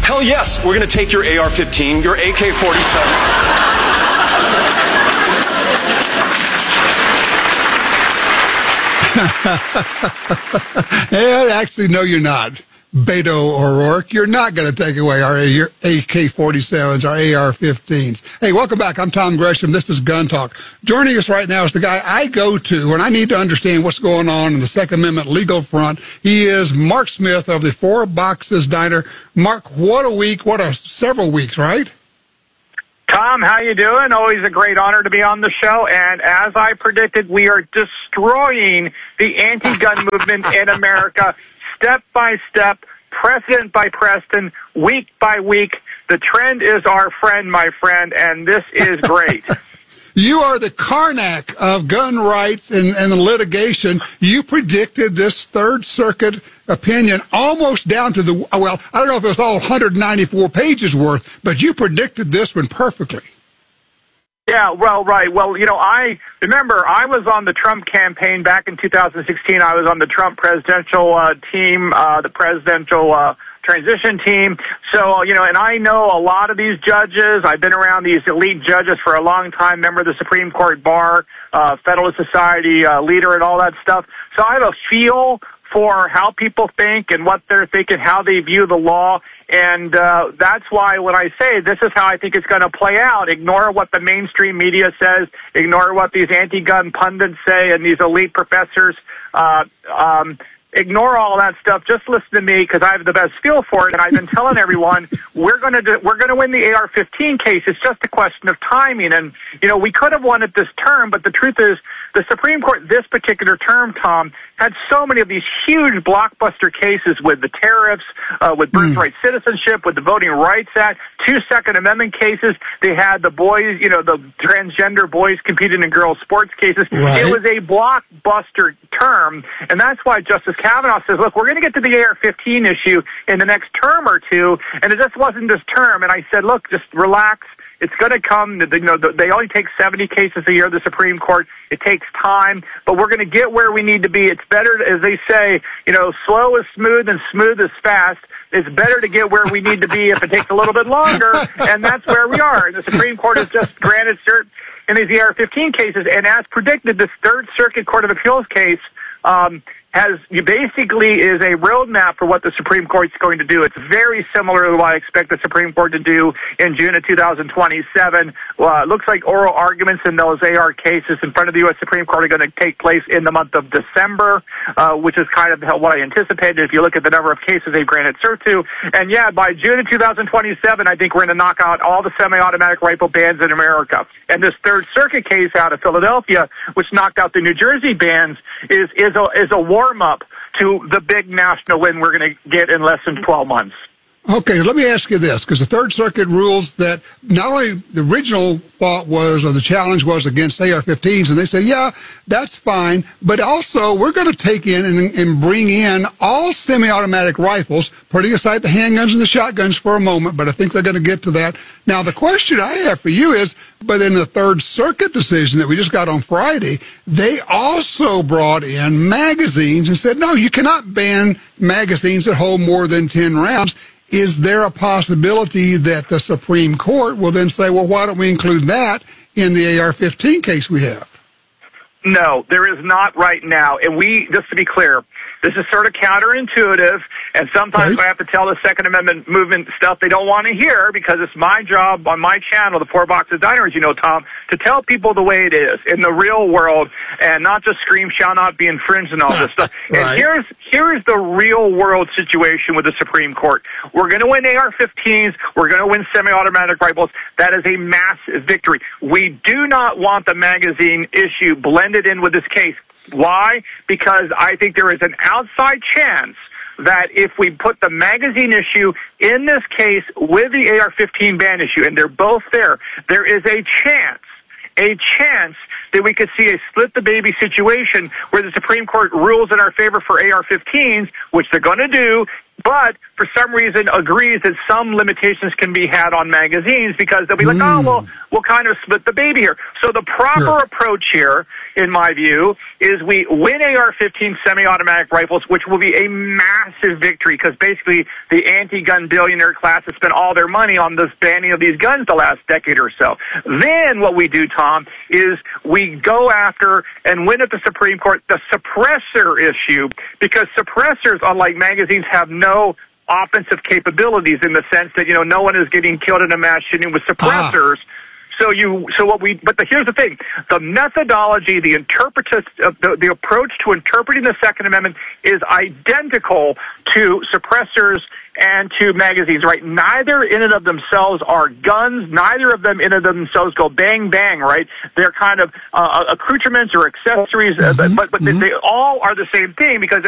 Hell yes, we're going to take your AR-15, your AK-47. And actually, no, you're not. Beto O'Rourke, you're not going to take away our AK-47s, our AR-15s. Hey, welcome back. I'm Tom Gresham. This is Gun Talk. Joining us right now is the guy I go to when I need to understand what's going on in the Second Amendment legal front. He is Mark Smith of the Four Boxes Diner. Mark, what a week, several weeks, right? Tom, how you doing? Always a great honor to be on the show. And as I predicted, we are destroying the anti-gun movement in America. Step by step, precedent by precedent, week by week. The trend is our friend, my friend, and this is great. You are the Karnak of gun rights and the litigation. You predicted this Third Circuit opinion almost down to I don't know if it was all 194 pages worth, but you predicted this one perfectly. Yeah, well, right. Well, I remember I was on the Trump campaign back in 2016. I was on the Trump presidential team, the presidential transition team. So, and I know a lot of these judges. I've been around these elite judges for a long time, member of the Supreme Court bar, Federalist Society leader and all that stuff. So I have a feel for how people think and what they're thinking, how they view the law. And that's why when I say this is how I think it's going to play out, ignore what the mainstream media says, ignore what these anti-gun pundits say and these elite professors, ignore all that stuff. Just listen to me because I have the best feel for it. And I've been telling everyone we're going to win the AR-15 case. It's just a question of timing. And, we could have won it this term, but the truth is the Supreme Court this particular term, Tom, had so many of these huge blockbuster cases with the tariffs, with birthright citizenship, with the Voting Rights Act, 2 Second Amendment cases. They had the boys, the transgender boys competing in girls' sports cases. Right. It was a blockbuster term, and that's why Justice Kavanaugh says, look, we're going to get to the AR-15 issue in the next term or two, and it just wasn't this term. And I said, look, just relax. It's going to come. They only take 70 cases a year, the Supreme Court. It takes time, but we're going to get where we need to be. It's better, as they say, slow is smooth and smooth is fast. It's better to get where we need to be if it takes a little bit longer, and that's where we are. And the Supreme Court has just granted cert in these AR-15 cases, and as predicted, this Third Circuit Court of Appeals case basically is a roadmap for what the Supreme Court's going to do. It's very similar to what I expect the Supreme Court to do in June of 2027. It looks like oral arguments in those AR cases in front of the U.S. Supreme Court are going to take place in the month of December, which is kind of what I anticipated if you look at the number of cases they've granted cert to. And yeah, by June of 2027, I think we're going to knock out all the semi-automatic rifle bans in America. And this Third Circuit case out of Philadelphia, which knocked out the New Jersey bans, is a warm-up to the big national win we're going to get in less than 12 months. Okay, let me ask you this, because the Third Circuit rules that not only the original thought was, or the challenge was against AR-15s, and they say, yeah, that's fine, but also we're going to take in and bring in all semi-automatic rifles, putting aside the handguns and the shotguns for a moment, but I think they're going to get to that. Now, the question I have for you is, but in the Third Circuit decision that we just got on Friday, they also brought in magazines and said, no, you cannot ban magazines that hold more than 10 rounds. Is there a possibility that the Supreme Court will then say, well, why don't we include that in the AR-15 case we have? No, there is not right now. And just to be clear, this is sort of counterintuitive, and sometimes I have to tell the Second Amendment movement stuff they don't want to hear because it's my job on my channel, the Four Boxes Diner, as you know, Tom, to tell people the way it is in the real world and not just scream shall not be infringed and all this stuff. Right. And here's the real world situation with the Supreme Court. We're going to win AR-15s. We're going to win semi-automatic rifles. That is a massive victory. We do not want the magazine issue blended in with this case. Why? Because I think there is an outside chance that if we put the magazine issue in this case with the AR-15 ban issue, and they're both there is a chance that we could see a split-the-baby situation where the Supreme Court rules in our favor for AR-15s, which they're going to do, but for some reason agrees that some limitations can be had on magazines because they'll be like, oh, well, we'll kind of split the baby here. So the proper approach here, in my view, is we win AR-15 semi-automatic rifles, which will be a massive victory because basically the anti-gun billionaire class has spent all their money on this banning of these guns the last decade or so. Then what we do, Tom, is we go after and win at the Supreme Court the suppressor issue because suppressors, unlike magazines, have no offensive capabilities in the sense that, no one is getting killed in a mass shooting with suppressors. But here's the thing: the methodology, the approach to interpreting the Second Amendment is identical to suppressors and to magazines, right? Neither in and of themselves are guns. Neither of them in and of themselves go bang, bang, right? They're kind of accoutrements or accessories, but they all are the same thing because